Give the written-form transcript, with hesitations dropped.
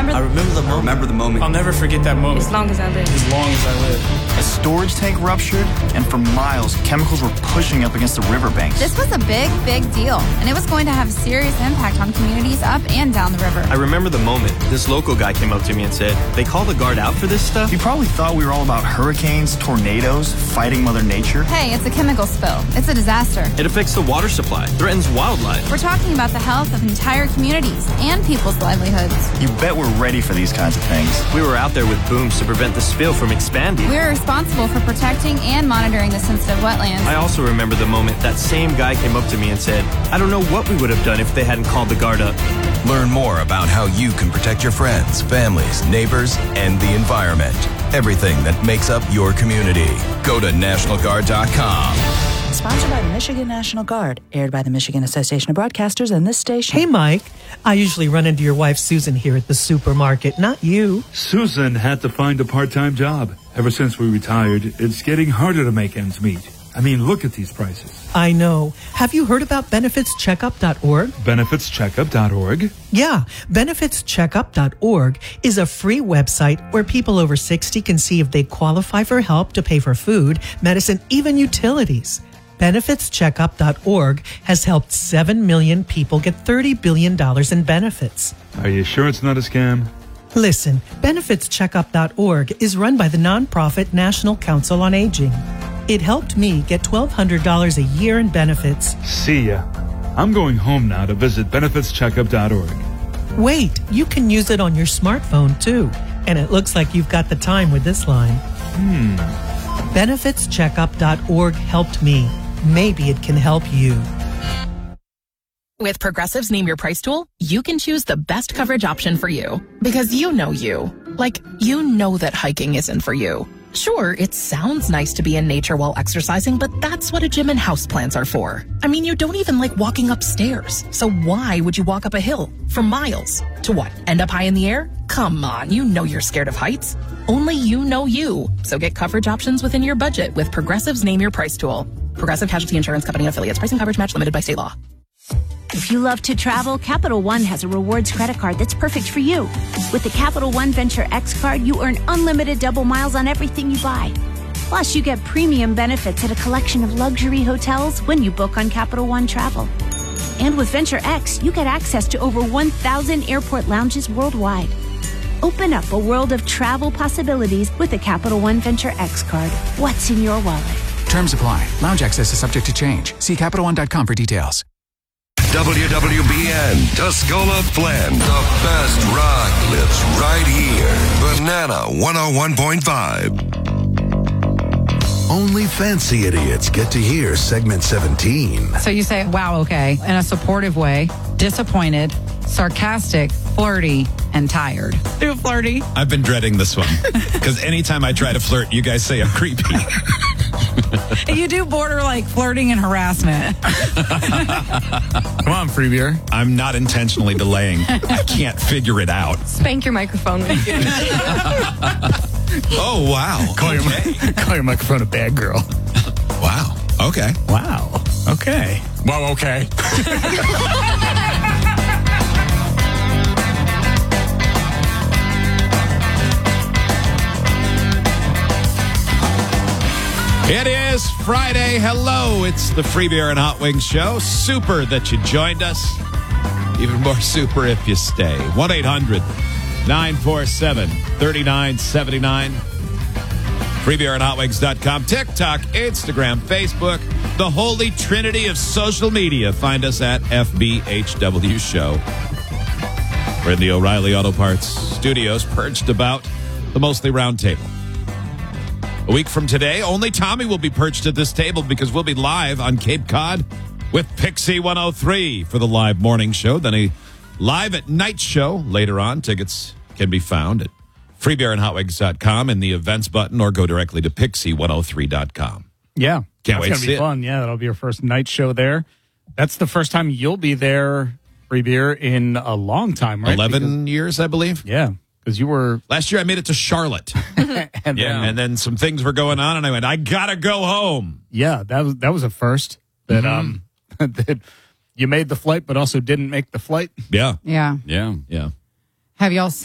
remember the moment. I'll never forget that moment. As long as I live. As long as I live. A storage tank ruptured, and for miles, chemicals were pushing up against the riverbanks. This was a big, big deal, and it was going to have serious impact on communities up and down the river. I remember the moment. This local guy came up to me and said, "They call the guard out for this stuff?" You probably thought we were all about hurricanes, tornadoes, fighting Mother Nature. Hey, it's a chemical spill. It's a disaster. It affects the water supply, threatens wildlife. We're talking about the health of entire communities and people's livelihoods. You bet we're ready for these kinds of things. We were out there with booms to prevent the spill from expanding. We're responsible for protecting and monitoring the sensitive wetlands. I also remember the moment that same guy came up to me and said, "I don't know what we would have done if they hadn't called the guard up." Learn more about how you can protect your friends, families, neighbors, and the environment. Everything that makes up your community. Go to NationalGuard.com. Sponsored by the Michigan National Guard, aired by the Michigan Association of Broadcasters and this station. Hey, Mike. I usually run into your wife, Susan, here at the supermarket, not you. Susan had to find a part-time job. Ever since we retired, it's getting harder to make ends meet. I mean, look at these prices. I know. Have you heard about benefitscheckup.org? Benefitscheckup.org? Yeah, benefitscheckup.org is a free website where people over 60 can see if they qualify for help to pay for food, medicine, even utilities. Benefitscheckup.org has helped 7 million people get $30 billion in benefits. Are you sure it's not a scam? Listen, benefitscheckup.org is run by the nonprofit National Council on Aging. It helped me get $1,200 a year in benefits. See ya. I'm going home now to visit benefitscheckup.org. Wait, you can use it on your smartphone too. And it looks like you've got the time with this line. Benefitscheckup.org helped me. Maybe it can help you. With Progressive's Name Your Price tool, you can choose the best coverage option for you. Because you know you. Like, you know that hiking isn't for you. Sure, it sounds nice to be in nature while exercising, but that's what a gym and houseplants are for. I mean, you don't even like walking upstairs. So why would you walk up a hill for miles? To what, end up high in the air? Come on, you know you're scared of heights. Only you know you. So get coverage options within your budget with Progressive's Name Your Price tool. Progressive Casualty Insurance Company and Affiliates. Pricing coverage match limited by state law. If you love to travel, Capital One has a rewards credit card that's perfect for you. With the Capital One Venture X card, you earn unlimited double miles on everything you buy. Plus, you get premium benefits at a collection of luxury hotels when you book on Capital One Travel. And with Venture X, you get access to over 1,000 airport lounges worldwide. Open up a world of travel possibilities with the Capital One Venture X card. What's in your wallet? Terms apply. Lounge access is subject to change. See CapitalOne.com for details. WWBN, Tuscola Flint. The best rock lives right here. Banana 101.5. Only fancy idiots get to hear segment 17. So you say, wow, okay, in a supportive way, disappointed, sarcastic, flirty, and tired. Too flirty. I've been dreading this one because anytime I try to flirt, you guys say I'm creepy. You do border like flirting and harassment. Come on, Free Beer. I'm not intentionally delaying. I can't figure it out. Spank your microphone. Oh, wow. Call your microphone a bad girl. Wow. Okay. Wow. Okay. Well, okay. It is Friday. Hello. It's the Free Beer and Hot Wings Show. Super that you joined us. Even more super if you stay. 1-800-947-3979. FreeBeerandHotWings.com. TikTok, Instagram, Facebook. The holy trinity of social media. Find us at FBHW Show. We're in the O'Reilly Auto Parts studios, perched about the Mostly Round Table. A week from today, only Tommy will be perched at this table because we'll be live on Cape Cod with Pixie 103 for the live morning show. Then a live at night show later on. Tickets can be found at freebeerandhotwings.com in the events button or go directly to pixie103.com. Yeah. Can't wait to It's see going to be it. fun. Yeah, that'll be your first night show there. That's the first time you'll be there, Free Beer, in a long time, right? 11 years, I believe. Yeah. Because you were... Last year I made it to Charlotte. and and then some things were going on, and I went, I gotta go home. Yeah, that was a first. That that you made the flight, but also didn't make the flight. Yeah. Yeah. Yeah. Have y'all seen